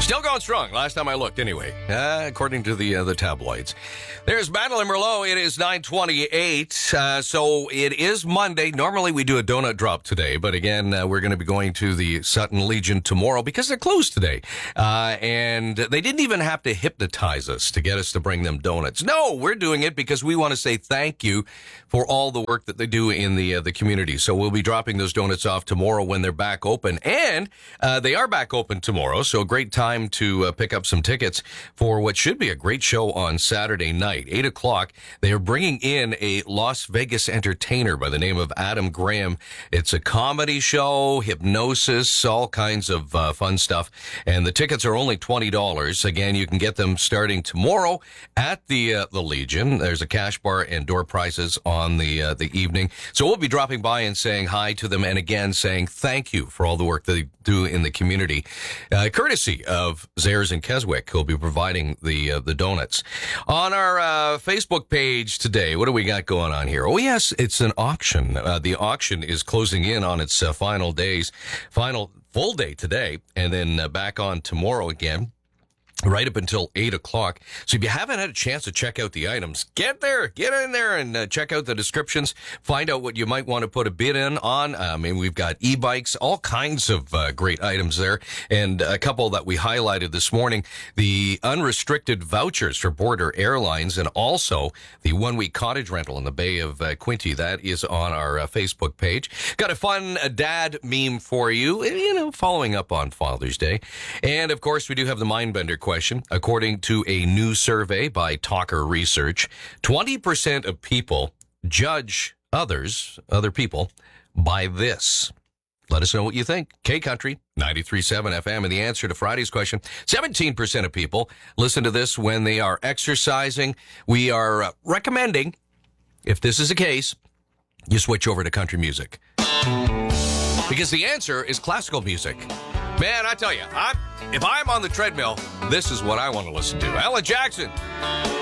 Still going strong. Last time I looked, anyway, according to the tabloids. There's Madeline Merlot. It is 9:28. So it is Monday. Normally we do a donut drop today, but again, we're going to be going to the Sutton Legion tomorrow because they're closed today. And they didn't even have to hypnotize us to get us to bring them donuts. No, we're doing it because we want to say thank you for all the work that they do in the community. So we'll be dropping those donuts off tomorrow when they're back open. And they are back open tomorrow, so a great time to pick up some tickets for what should be a great show on Saturday night. 8 o'clock, they are bringing in a Las Vegas entertainer by the name of Adam Graham. It's a comedy show, hypnosis, all kinds of fun stuff. And the tickets are only $20. Again, you can get them starting tomorrow at the Legion. There's a cash bar and door prizes on the evening. So we'll be dropping by and saying hi to them, and again saying thank you for all the work they do in the community, courtesy of Zares and Keswick, who'll be providing the donuts. On our Facebook page today, what do we got going on here? Oh yes, it's an auction. The auction is closing in on its final full day today, and then back on tomorrow again, right up until 8 o'clock. So if you haven't had a chance to check out the items, get in there and check out the descriptions. Find out what you might want to put a bid in on. I mean, we've got e-bikes, all kinds of great items there. And a couple that we highlighted this morning, the unrestricted vouchers for Border Airlines, and also the one-week cottage rental in the Bay of Quinte. That is on our Facebook page. Got a fun dad meme for you, following up on Father's Day. And, of course, we do have the Mindbender question. According to a new survey by Talker Research, 20% of people judge other people by this. Let us know what you think. K-Country, 93.7 FM. And the answer to Friday's question, 17% of people listen to this when they are exercising. We are recommending, if this is the case, you switch over to country music. Because the answer is classical music. Man, I tell you, if I'm on the treadmill, this is what I want to listen to. Alan Jackson.